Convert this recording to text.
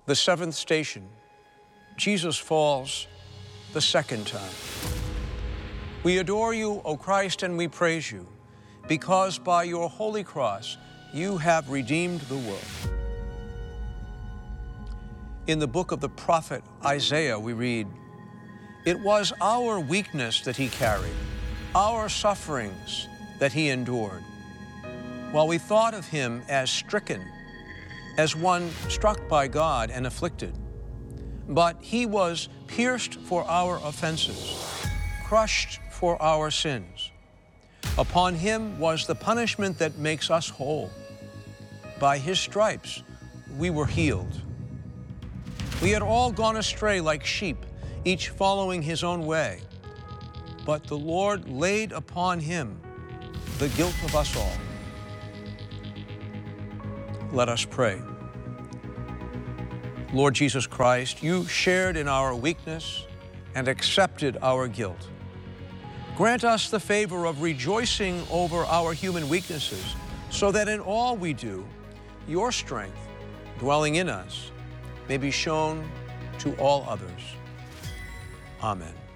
The seventh station, Jesus falls the second time. We adore you, O Christ, and we praise you, because by your holy cross you have redeemed the world. In the book of the prophet Isaiah, we read, "It was our weakness that he carried, our sufferings that he endured, while we thought of him as stricken, as one struck by God and afflicted. But he was pierced for our offenses, crushed for our sins. Upon him was the punishment that makes us whole. By his stripes we were healed. We had all gone astray like sheep, each following his own way. But the Lord laid upon him the guilt of us all." Let us pray. Lord Jesus Christ, you shared in our weakness and accepted our guilt. Grant us the favor of rejoicing over our human weaknesses, so that in all we do, your strength, dwelling in us, may be shown to all others. Amen.